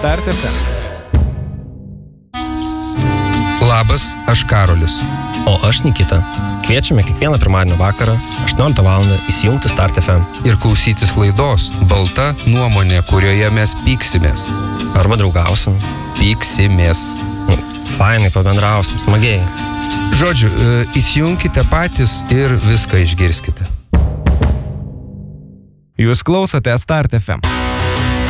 Start FM. Labas, aš Karolis. O aš Nikita. Kviečiame kiekvieną pirmadienio vakarą 18 val. Įsijungti Start FM. Ir klausytis laidos Balta nuomonė, kurioje mes pyksimės. Arba draugausim. Pyksimės. Fainai pabendrausim, smagiai. Žodžiu, įsijunkite patys ir viską išgirskite. Jūs klausote Start FM.